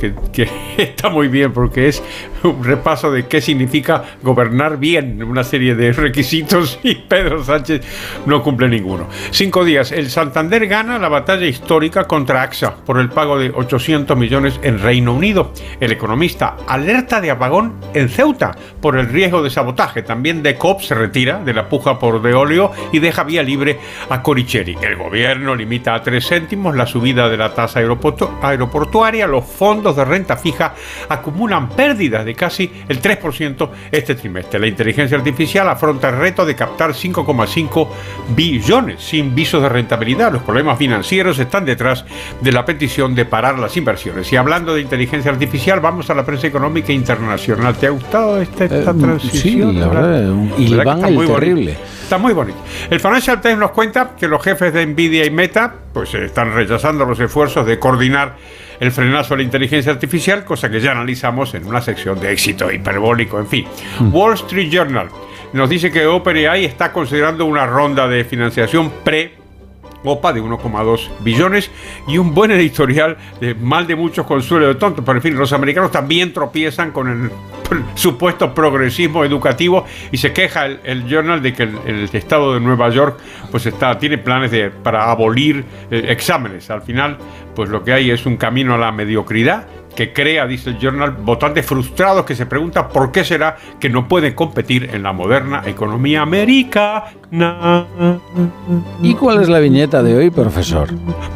que está muy bien, porque es un repaso de qué significa gobernar bien, una serie de requisitos, y Pedro Sánchez no cumple ninguno. 5 días. El Santander gana la batalla histórica contra AXA por el pago de 800 millones en Reino Unido. El Economista alerta de apagón en Ceuta por el riesgo de sabotaje. También DECOP se retira de la puja por Deolio y deja vía libre a Coricheri. El gobierno limita a 3 céntimos la subida de la tasa aeroportuaria. Los fondos de renta fija acumulan pérdidas de casi el 3% este trimestre. La inteligencia artificial afronta el reto de captar 5,5 billones sin visos de rentabilidad. Los problemas financieros están detrás de la petición de parar las inversiones. Y hablando de inteligencia artificial, vamos a la prensa económica internacional. ¿Te ha gustado esta transición? Sí, la verdad. Y van el terrible. Está muy bonito. El Financial Times nos cuenta que los jefes de Nvidia y Meta pues están rechazando los esfuerzos de coordinar el frenazo a la inteligencia artificial, cosa que ya analizamos en una sección de éxito hiperbólico, en fin. Wall Street Journal nos dice que OpenAI está considerando una ronda de financiación OPA de 1,2 billones y un buen editorial de mal de muchos consuelo de tontos. Pero en fin, los americanos también tropiezan con el supuesto progresismo educativo y se queja el Journal de que el estado de Nueva York pues tiene planes para abolir exámenes. Al final, pues lo que hay es un camino a la mediocridad que crea, dice el Journal, votantes frustrados que se preguntan por qué será que no pueden competir en la moderna economía americana. ¿Y cuál es la viñeta de hoy, profesor?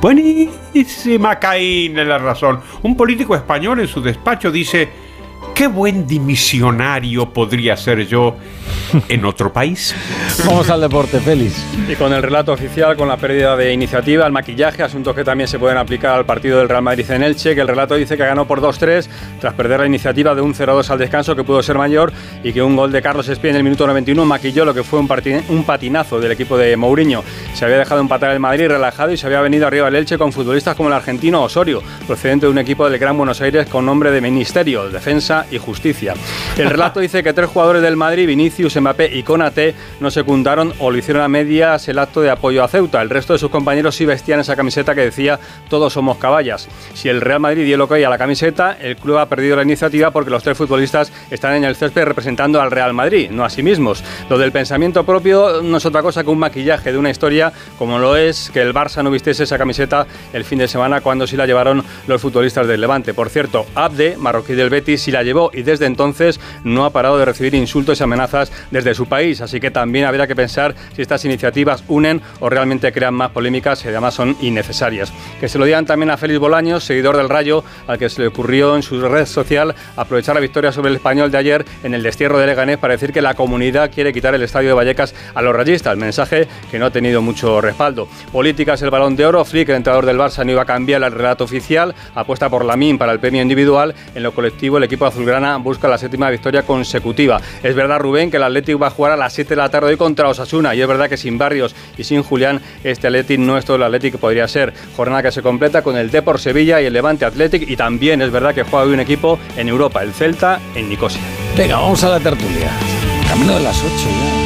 Buenísima, Caín en la razón. Un político español en su despacho dice: ¿qué buen dimisionario podría ser yo en otro país? Vamos al deporte, Félix. Y con el relato oficial, con la pérdida de iniciativa, el maquillaje, asuntos que también se pueden aplicar al partido del Real Madrid en Elche, que el relato dice que ganó por 2-3 tras perder la iniciativa de un 0-2 al descanso, que pudo ser mayor, y que un gol de Carlos Espí en el minuto 91 maquilló lo que fue un patinazo del equipo de Mourinho. Se había dejado empatar el Madrid relajado y se había venido arriba el Elche con futbolistas como el argentino Osorio, procedente de un equipo del Gran Buenos Aires con nombre de ministerio, defensa y justicia. El relato dice que 3 jugadores del Madrid, Vinicius, Mbappé y Konaté, no secundaron o lo hicieron a medias el acto de apoyo a Ceuta. El resto de sus compañeros sí vestían esa camiseta que decía todos somos caballas. Si el Real Madrid dio lo que hay a la camiseta, el club ha perdido la iniciativa porque los 3 futbolistas están en el césped representando al Real Madrid, no a sí mismos. Lo del pensamiento propio no es otra cosa que un maquillaje de una historia, como lo es que el Barça no vistiese esa camiseta el fin de semana cuando sí la llevaron los futbolistas del Levante. Por cierto, Abde, marroquí del Betis, sí la llevó y desde entonces no ha parado de recibir insultos y amenazas desde su país, así que también habría que pensar si estas iniciativas unen o realmente crean más polémicas y además son innecesarias. Que se lo digan también a Félix Bolaños, seguidor del Rayo, al que se le ocurrió en su red social aprovechar la victoria sobre el Español de ayer en el destierro de Leganés para decir que la comunidad quiere quitar el estadio de Vallecas a los rayistas, mensaje que no ha tenido mucho respaldo. Políticas, el Balón de Oro, Flick, el entrenador del Barça, no iba a cambiar el relato oficial, apuesta por Lamine para el premio individual. En lo colectivo, el equipo azulgrana busca la 7ª victoria consecutiva. Es verdad, Rubén, que el Athletic va a jugar a las 7 de la tarde hoy contra Osasuna, y es verdad que sin Barrios y sin Julián, este Athletic no es todo el Athletic que podría ser. Jornada que se completa con el Depor Sevilla y el Levante Athletic, y también es verdad que juega hoy un equipo en Europa, el Celta en Nicosia. Venga, vamos a la tertulia. Camino de las 8 ya.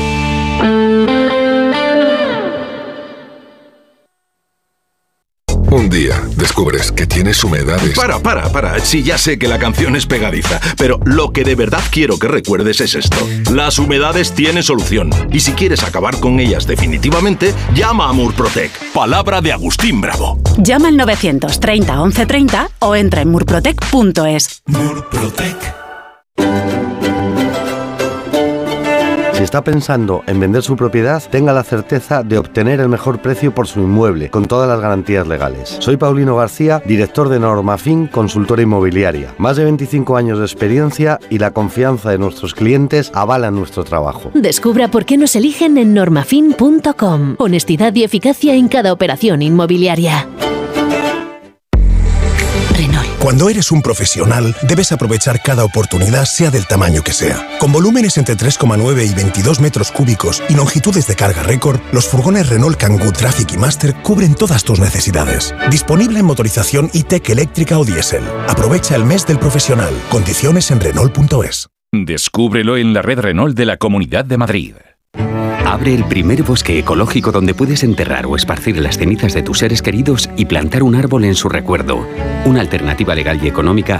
Un día descubres que tienes humedades. Para. Sí, ya sé que la canción es pegadiza, pero lo que de verdad quiero que recuerdes es esto. Las humedades tienen solución. Y si quieres acabar con ellas definitivamente, llama a Murprotec. Palabra de Agustín Bravo. Llama al 930 1130 o entra en murprotec.es. Murprotec. Si está pensando en vender su propiedad, tenga la certeza de obtener el mejor precio por su inmueble, con todas las garantías legales. Soy Paulino García, director de Normafin, consultora inmobiliaria. Más de 25 años de experiencia y la confianza de nuestros clientes avalan nuestro trabajo. Descubra por qué nos eligen en normafin.com. Honestidad y eficacia en cada operación inmobiliaria. Cuando eres un profesional, debes aprovechar cada oportunidad, sea del tamaño que sea. Con volúmenes entre 3,9 y 22 metros cúbicos y longitudes de carga récord, los furgones Renault Kangoo Traffic y Master cubren todas tus necesidades. Disponible en motorización e-Tech eléctrica o diésel. Aprovecha el mes del profesional. Condiciones en Renault.es. Descúbrelo en la red Renault de la Comunidad de Madrid. Abre el primer bosque ecológico donde puedes enterrar o esparcir las cenizas de tus seres queridos y plantar un árbol en su recuerdo. Una alternativa legal y económica